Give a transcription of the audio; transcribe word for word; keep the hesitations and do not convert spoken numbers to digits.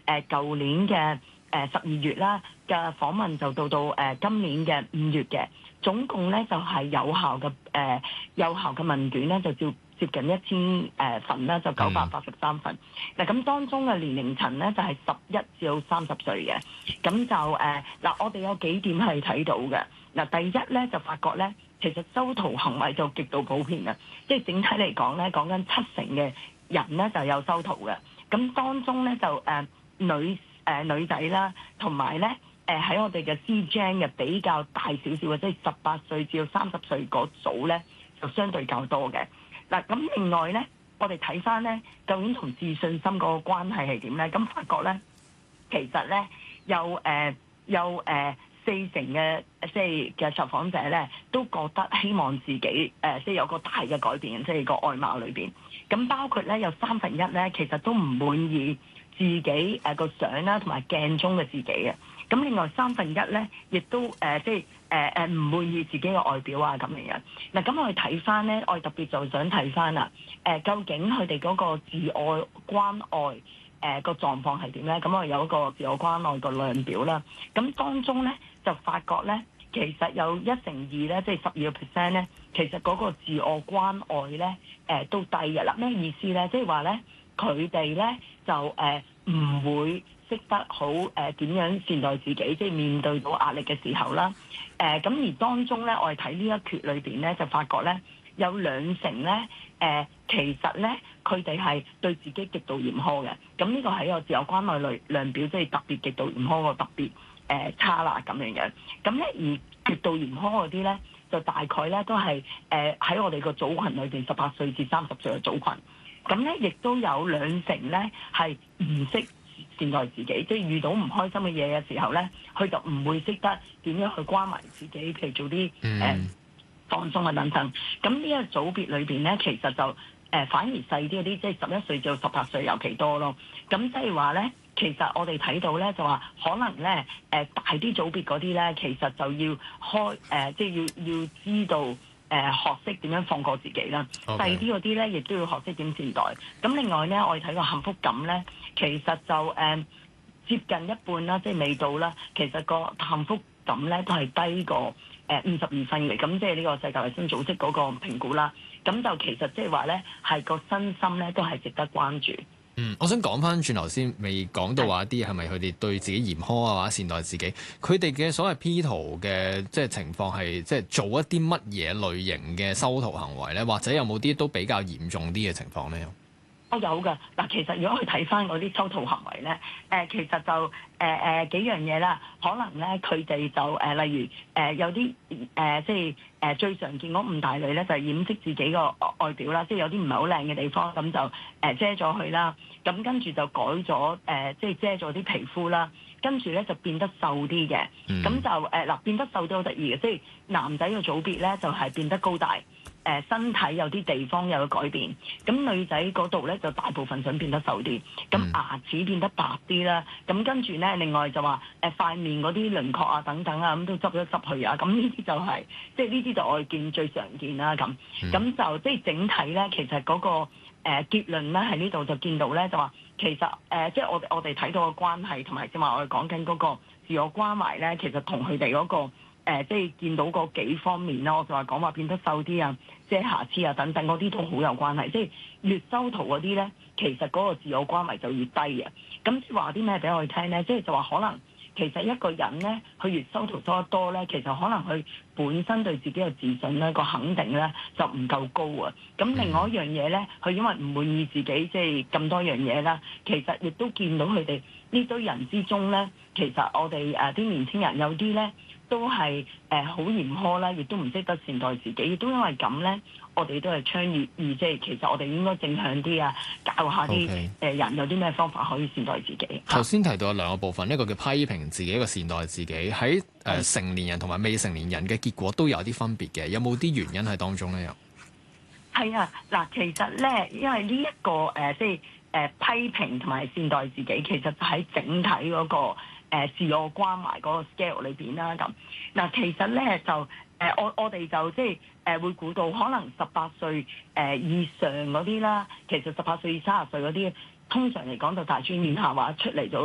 誒舊年嘅誒十二月啦嘅訪問，就到到誒、呃、今年嘅五月嘅，總共咧就係、是、有效嘅誒、呃、有效嘅問卷咧就照接近一千誒份啦，就九百八十三份。嗱咁、嗯、當中嘅年齡層咧就係十一至到三十歲嘅，咁就誒嗱、呃，我哋有幾點係睇到嘅。嗱，第一咧就發覺咧，其實修圖行為就極度普遍嘅，即係整體嚟講咧，講緊七成嘅人咧就有修圖嘅。咁當中咧就誒、呃、女誒、呃、女仔啦，同埋咧誒喺我哋嘅 C Gen 嘅比較大少少嘅，即係十八歲至到三十歲嗰組咧，就相對較多嘅。嗱，咁另外咧，我哋睇翻咧，究竟同自信心嗰個關係係點咧？咁發覺咧，其實咧有誒、呃、有誒。呃四成嘅即係嘅受訪者咧，都覺得希望自己誒、呃、即係有個大嘅改變，即係個外貌裏邊。咁包括咧有三分一咧，其實都唔滿意自己誒個相啦，同埋鏡中嘅自己嘅。咁另外三分一咧，亦都誒、呃、即係誒誒唔滿意自己嘅外表啊咁樣樣。嗱，咁我哋睇翻咧，我哋特別就想睇翻啦，誒、呃、究竟佢哋嗰個自我關愛。誒、呃、個狀況係點咧？咁我有一個自我關愛個量表啦。咁當中咧就發覺咧，其實有一成二咧，即係十二個 percent 咧，其實嗰個自我關愛咧，誒、呃、都低嘅啦。咩意思咧？即係話咧，佢哋咧就誒唔、呃、會識得好誒點樣善待自己，即係面對到壓力嘅時候啦。誒、呃、咁而當中咧，我哋睇呢一缺裏邊咧，就發覺咧有兩成咧，誒、呃、其實咧。佢哋係對自己極度嚴苛嘅，咁呢個係一個自我關愛類量表，即係特別極度嚴苛個特別誒、呃、差啦咁樣樣。咁咧而極度嚴苛嗰啲咧，就大概咧都係誒喺我哋個組群裏邊十八歲至三十歲嘅組群。咁咧亦都有兩成咧係唔識善待自己，即係遇到唔開心嘅嘢嘅時候咧，佢就唔會識得點樣去關懷自己，譬如做啲誒、呃、放鬆啊等等。咁呢一個組別裏邊咧，其實就誒、呃、反而細啲嗰啲，即係十一歲至到十八歲尤其多咯。咁即係話咧，其實我哋睇到咧，就話可能咧，誒、呃、大啲組別嗰啲咧，其實就要開誒、呃，即係要要知道誒、呃、學識點樣放過自己啦。細啲嗰啲咧，亦都要學識點善待。咁另外咧，我哋睇個幸福感咧，其實就誒、呃、接近一半啦，即係未到啦。其實個幸福感咧都係低過誒五十二分嘅。咁即係呢個世界衞生組織嗰個評估啦。咁就其實即係話咧，係個身心咧都係值得關注。 嗯，我想講翻轉頭先，未講到話啲係咪佢哋對自己嚴苛啊，或者善待自己，佢哋嘅所謂 P 圖嘅即係情況係即係做一啲乜嘢類型嘅修圖行為咧，或者有冇啲都比較嚴重啲嘅情況咧？ 我有㗎嗱，其實如果去睇翻嗰啲修圖行為咧，誒、呃、其實就誒誒、呃呃、幾樣嘢啦，可能咧佢哋就誒、呃、例如誒、呃、有啲誒、呃、即係誒、呃、最常見嗰五大類咧，就係、是、掩飾自己個外表啦，即係有啲唔係好靚嘅地方，咁就誒、呃、遮咗佢啦，咁跟住就改咗誒、呃、即係遮咗啲皮膚啦，跟住咧就變得瘦啲嘅，咁、嗯、就誒嗱、呃、變得瘦都好得意嘅，即係男仔嘅組別咧就係、是、變得高大。誒身體有啲地方有改變，咁女仔嗰度咧就大部分想變得瘦啲，咁牙齒變得白啲啦，咁跟住咧另外就話誒塊面嗰啲輪廓啊等等啊咁都執一執去啊，咁呢啲就係、是、即係呢啲就我見最常見啦咁，咁、嗯、就即係整體咧其實嗰、那個誒、呃、結論咧喺呢度就見到咧就話其實誒、呃、即係我我哋睇到嘅關係同埋即係話我哋講緊嗰個自我關懷咧，其實同佢哋嗰個。誒、呃，即係見到嗰幾方面啦，我就話講話變得瘦啲啊，遮瑕疵啊等等嗰啲都好有關係。即係越修圖嗰啲咧，其實嗰個自我關懷就越低嘅。咁即係話啲咩俾我哋聽咧？即係就話可能其實一個人咧，佢越修圖多得多咧，其實可能佢本身對自己嘅自信咧、個肯定咧就唔夠高啊。咁另外一樣嘢咧，佢因為唔滿意自己，即係咁多樣嘢啦，其實亦都見到佢哋呢堆人之中咧，其實我哋誒啲年輕人有啲咧。都係誒好嚴苛啦，亦都唔識得善待自己，亦都因為咁咧，我哋都係倡議，而即係其實我哋應該正向啲啊，教下啲誒人有啲咩方法可以善待自己。 頭先提到有兩個部分，一個叫批評自己，一個善待自己，喺誒、呃、成年人同埋未成年人嘅結果都有啲分別嘅，有冇啲原因喺當中咧？又係啊，嗱，其實咧，因為呢、這、一個誒、呃、即係誒、呃、批評同埋善待自己，其實就喺整體嗰、那個。誒自我關懷嗰個 scale 裏邊啦，咁嗱，其實咧就誒、呃、我我哋就即係誒會估到可能十八歲誒以上嗰啲啦，其實十八歲至三十歲嗰啲，通常嚟講就大專院校話出嚟咗。